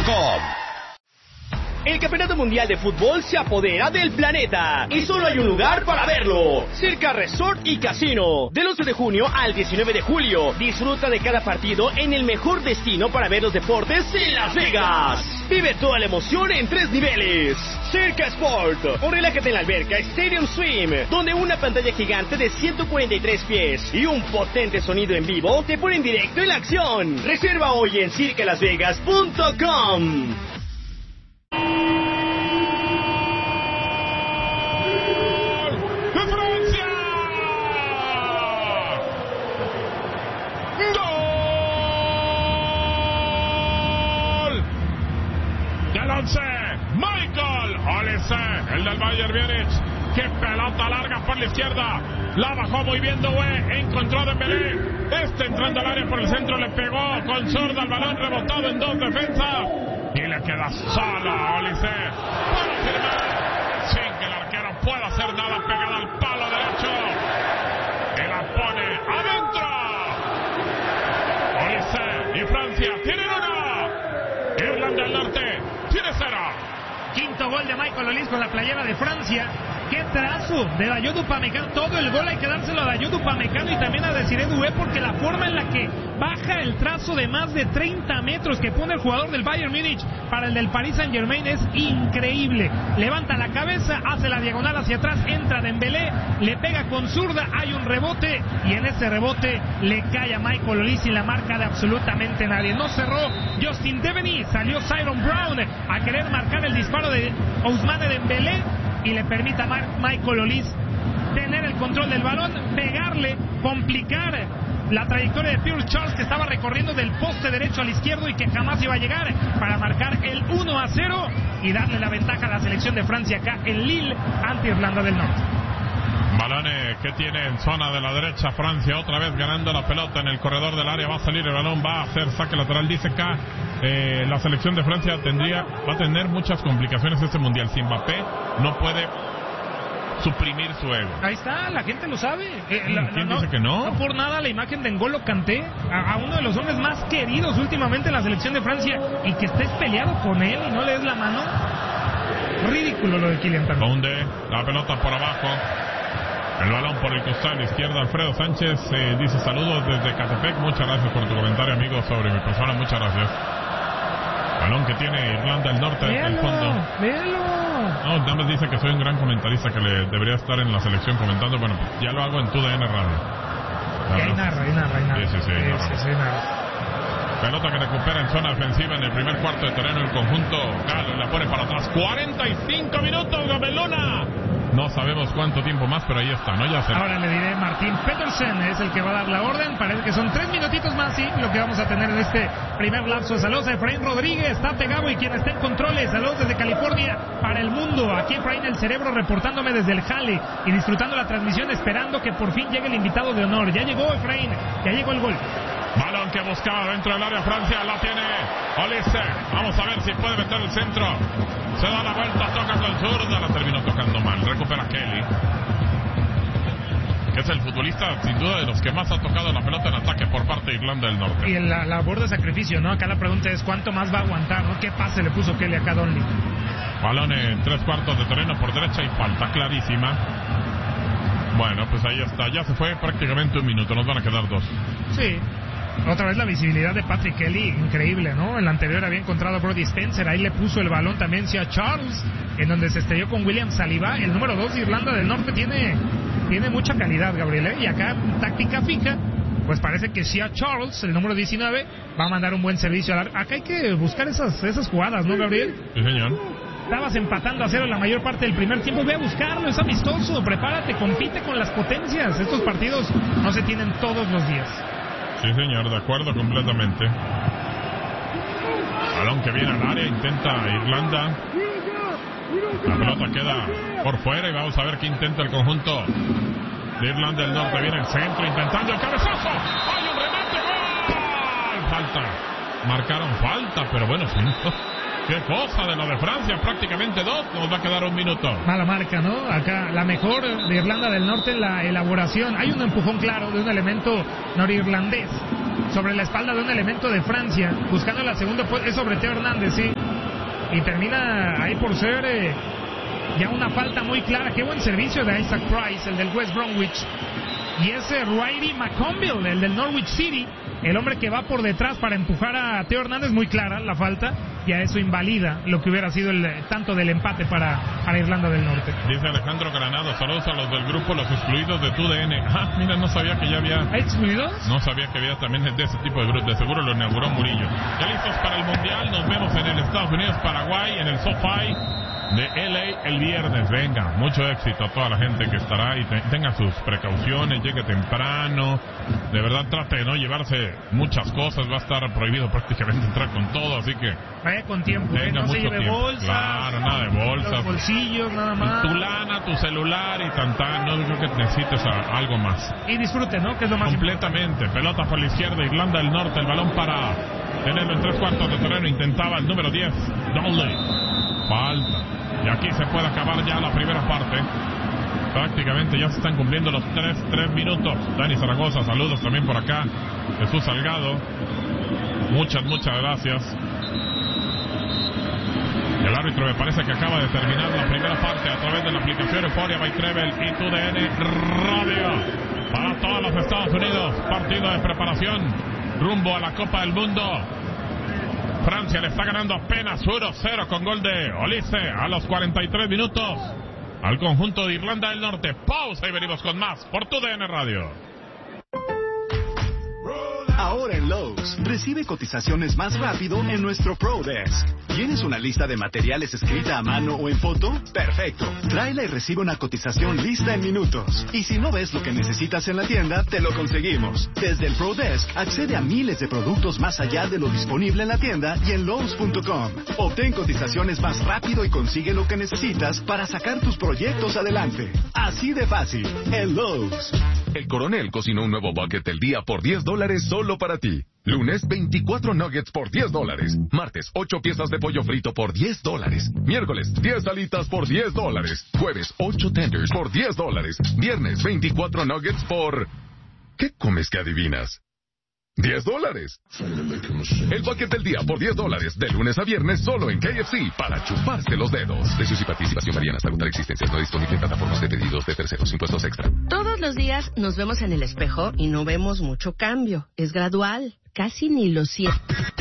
circasport.com. El Campeonato Mundial de Fútbol se apodera del planeta y solo hay un lugar para verlo: Circa Resort y Casino. Del 11 de junio al 19 de julio, disfruta de cada partido en el mejor destino para ver los deportes en Las Vegas. Vive toda la emoción en 3 niveles. Circa Sport, o relájate en la alberca Stadium Swim, donde una pantalla gigante de 143 pies y un potente sonido en vivo te ponen directo en la acción. Reserva hoy en circalasvegas.com. Michael Olise, el del Bayern Múnich. Qué pelota larga por la izquierda. La bajó muy bien Doué. Encontró a Dembélé. Entrando al área por el centro. Le pegó con zurda al balón. Rebotado en 2 defensas. Y le queda solo a Olise para firmar sin que el arquero pueda hacer nada. Pegada al palo derecho. Y la pone adentro. Olise y Francia tienen 1. Irlanda del Norte tiene 0. Quinto gol de Michael Olise con la playera de Francia. ¡Qué trazo de Dayot Upamecano! Todo el gol hay que dárselo a Dayot Upamecano y también a Desiré Doué, porque la forma en la que baja el trazo de más de 30 metros que pone el jugador del Bayern Múnich para el del Paris Saint-Germain es increíble. Levanta la cabeza, hace la diagonal hacia atrás, entra Dembélé, le pega con zurda, hay un rebote y en ese rebote le cae a Michael Olise sin la marca de absolutamente nadie. No cerró Justin Deveney, salió Tyrone Brown a querer marcar el disparo de Ousmane Dembélé y le permite a Michael Olise tener el control del balón, pegarle, complicar la trayectoria de Pierre Charles, que estaba recorriendo del poste derecho al izquierdo y que jamás iba a llegar, para marcar el 1-0 y darle la ventaja a la selección de Francia acá en Lille ante Irlanda del Norte. Balones que tiene en zona de la derecha Francia, otra vez ganando la pelota en el corredor del área. Va a salir el balón, va a hacer saque lateral. Dice acá la selección de Francia va a tener muchas complicaciones este mundial. Si Mbappé no puede suprimir su ego. Ahí está, la gente lo sabe. ¿Quién dice que no? No por nada la imagen de N'Golo Kanté, a uno de los hombres más queridos últimamente en la selección de Francia, y que estés peleado con él y no le des la mano. Ridículo lo de Kylian Mbappé. Donde la pelota por abajo. El balón por el costado izquierdo. Alfredo Sánchez dice: saludos desde Catepec. Muchas gracias por tu comentario, amigo, sobre mi persona. Muchas gracias. Balón que tiene Irlanda del Norte en el fondo. Véalo. No, nada más dice que soy un gran comentarista, que le debería estar en la selección comentando. Bueno, pues ya lo hago en TUDN Radio. Y ahí narra. Sí, narra. Pelota que recupera en zona defensiva en el primer cuarto de terreno el conjunto Galo, la pone para atrás. 45 minutos, Gabelona. No sabemos cuánto tiempo más, pero ahí está, ¿no? Ya se... Ahora le diré, Martín Petersen es el que va a dar la orden. Parece que son 3 minutitos más, sí, lo que vamos a tener en este primer lapso. Saludos a Efraín Rodríguez, Tate Gabo y quien está en controles. Saludos desde California para el mundo. Aquí Efraín el Cerebro reportándome desde el Jale y disfrutando la transmisión, esperando que por fin llegue el invitado de honor. Ya llegó Efraín, ya llegó el gol. Balón que buscaba dentro del área Francia, la tiene Olise. Vamos a ver si puede meter el centro. Se da la vuelta, toca con zurda, la terminó tocando mal. Recupera Kelly, que es el futbolista sin duda de los que más ha tocado la pelota en ataque por parte de Irlanda del Norte. Y en la labor de sacrificio, ¿no? Acá la pregunta es cuánto más va a aguantar, ¿no? ¿Qué pase le puso Kelly acá a Donley? Balón en 3/4 de terreno por derecha y falta clarísima. Bueno, pues ahí está, ya se fue prácticamente 1 minuto, nos van a quedar 2. Sí. Otra vez la visibilidad de Patrick Kelly, increíble, ¿no? El anterior había encontrado a Brody Spencer, ahí le puso el balón también a Charles, en donde se estrelló con William Saliba. El número 2 de Irlanda del Norte tiene mucha calidad, Gabriel, ¿eh? Y acá, táctica fija, pues parece que Shea Charles, el número 19, va a mandar un buen servicio. Acá hay que buscar esas jugadas, ¿no, Gabriel? Sí, señor. Estabas empatando a 0 la mayor parte del primer tiempo. Ve a buscarlo, es amistoso, prepárate, compite con las potencias. Estos partidos no se tienen todos los días. Sí, señor, de acuerdo completamente. Balón que viene al área, intenta Irlanda. La pelota queda por fuera y vamos a ver qué intenta el conjunto de Irlanda del Norte. Viene el centro intentando el cabezazo. ¡Hay un remate! ¡Gol! Falta. Marcaron falta, pero bueno, sí. Qué cosa de lo de Francia, prácticamente 2, nos va a quedar 1 minuto. Mala marca, ¿no? Acá la mejor de Irlanda del Norte en la elaboración. Hay un empujón claro de un elemento norirlandés sobre la espalda de un elemento de Francia, buscando la segunda, es sobre Teo Hernández, sí, y termina ahí por ser ya una falta muy clara. Qué buen servicio de Isaac Price, el del West Bromwich, y ese Riley McConville, el del Norwich City, el hombre que va por detrás para empujar a Teo Hernández. Muy clara la falta, y a eso invalida lo que hubiera sido el tanto del empate para Irlanda del Norte. Dice Alejandro Granado, saludos a los del grupo Los Excluidos de TUDN. Mira, no sabía que ya había... ¿Hay excluidos? No sabía que había también de ese tipo de grupo, de seguro lo inauguró Murillo. Ya listos para el Mundial, nos vemos en el Estados Unidos-Paraguay, en el SoFi de LA el viernes. Venga, mucho éxito a toda la gente que estará ahí, tenga sus precauciones, llegue temprano, de verdad trate de no llevarse muchas cosas, va a estar prohibido prácticamente entrar con todo, así que vaya con tiempo, tenga no mucho se lleve tiempo. bolsas, claro, nada de bolsas, los bolsillos, nada más, tu lana, tu celular y tantán, no creo que necesites algo más. Y disfrute, ¿no? Que es lo más completamente importante. Pelota por la izquierda, Irlanda del Norte, el balón para tenerlo en 3/4 de terreno, intentaba el número 10, Donnelly, falta. Y aquí se puede acabar ya la primera parte. Prácticamente ya se están cumpliendo los 3 minutos. Dani Zaragoza, saludos también por acá. Jesús Salgado, muchas gracias. El árbitro me parece que acaba de terminar la primera parte a través de la aplicación Euphoria by Treble y TUDN Radio. Para todos los Estados Unidos, partido de preparación rumbo a la Copa del Mundo. Francia le está ganando apenas 1-0 con gol de Olise a los 43 minutos al conjunto de Irlanda del Norte. Pausa y venimos con más por TUDN Radio. Ahora en Lowe's, recibe cotizaciones más rápido en nuestro Pro Desk. ¿Tienes una lista de materiales escrita a mano o en foto? Perfecto. Tráela y recibe una cotización lista en minutos. Y si no ves lo que necesitas en la tienda, te lo conseguimos. Desde el Pro Desk, accede a miles de productos más allá de lo disponible en la tienda y en Lowe's.com. Obtén cotizaciones más rápido y consigue lo que necesitas para sacar tus proyectos adelante. Así de fácil, en Lowe's. El Coronel cocinó un nuevo bucket del día por $10 solo para ti. Lunes, 24 nuggets por $10. Martes, 8 piezas de pollo frito por $10. Miércoles, 10 alitas por $10. Jueves, 8 tenders por $10. Viernes, 24 nuggets por... ¿Qué comes que adivinas? $10. El bucket del día por $10, de lunes a viernes solo en KFC, para chuparse los dedos. Precios y participación varían hasta agotar existencias. No disponible en plataformas de pedidos de terceros. Impuestos extra. Todos los días nos vemos en el espejo y no vemos mucho cambio. Es gradual. Casi ni lo siento.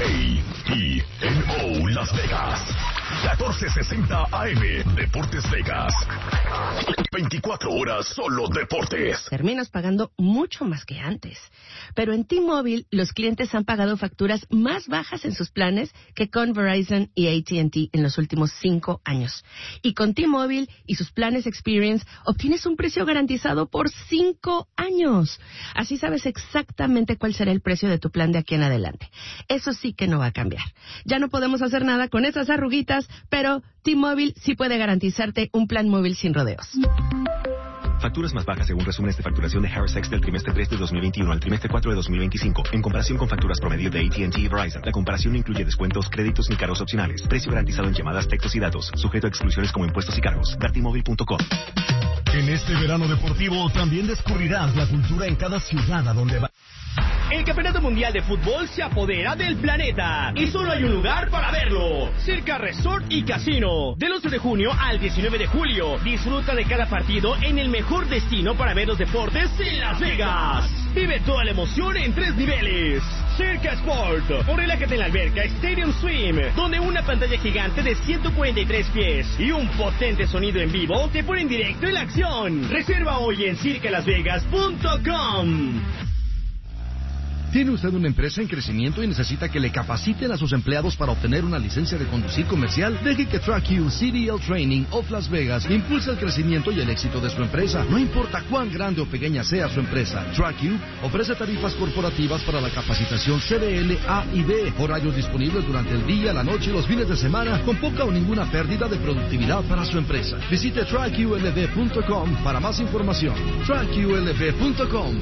AENO Las Vegas. 1460 AM. Deportes Vegas. 24 horas solo deportes. Terminas pagando mucho más que antes. Pero en T-Mobile, los clientes han pagado facturas más bajas en sus planes que con Verizon y AT&T en los últimos 5 años. Y con T-Mobile y sus planes Experience, obtienes un precio garantizado por 5 años. Así sabes exactamente cuál será el precio de tu plan de aquí en adelante. Eso sí que no va a cambiar. Ya no podemos hacer nada con esas arruguitas, pero T-Mobile sí puede garantizarte un plan móvil sin rodeos. Facturas más bajas según resúmenes de facturación de Harris X del trimestre 3 de 2021 al trimestre 4 de 2025, en comparación con facturas promedio de AT&T y Verizon. La comparación no incluye descuentos, créditos ni cargos opcionales. Precio garantizado en llamadas, textos y datos, sujeto a exclusiones como impuestos y cargos. Vertimóvil.com. En este verano deportivo también descubrirás la cultura en cada ciudad a donde va. El Campeonato Mundial de Fútbol se apodera del planeta y solo hay un lugar para verlo: Circa Resort y Casino. Del 11 de junio al 19 de julio, disfruta de cada partido en el mejor destino para ver los deportes en Las Vegas. Vive toda la emoción en 3 niveles. Circa Sport, o relájate en la alberca Stadium Swim, donde una pantalla gigante de 143 pies y un potente sonido en vivo te ponen directo en la acción. Reserva hoy en circalasvegas.com. ¿Tiene usted una empresa en crecimiento y necesita que le capaciten a sus empleados para obtener una licencia de conducir comercial? Deje que TrackU CDL Training of Las Vegas impulse el crecimiento y el éxito de su empresa. No importa cuán grande o pequeña sea su empresa, TrackU ofrece tarifas corporativas para la capacitación CDL A y B, horarios disponibles durante el día, la noche y los fines de semana, con poca o ninguna pérdida de productividad para su empresa. Visite TrackULV.com para más información. TrackULV.com.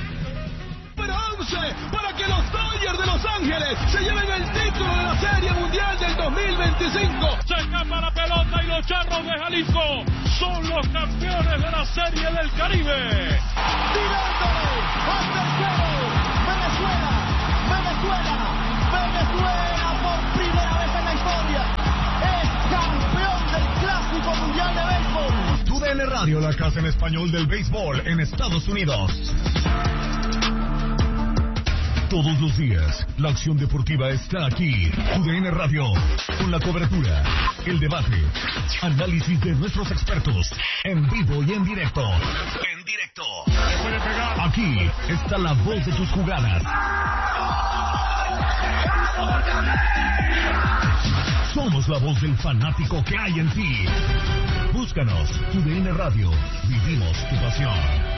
Para que los Dodgers de Los Ángeles se lleven el título de la Serie Mundial del 2025. Se escapa la pelota y los Charros de Jalisco son los campeones de la Serie del Caribe. Tirando al tercero, Venezuela. Venezuela por primera vez en la historia es campeón del Clásico Mundial de Béisbol. TUDN Radio, la casa en español del béisbol en Estados Unidos. Todos los días, la acción deportiva está aquí. TUDN Radio, con la cobertura, el debate, análisis de nuestros expertos, en vivo y en directo. En directo. Aquí está la voz de tus jugadas. Somos la voz del fanático que hay en ti. Búscanos, TUDN Radio. Vivimos tu pasión.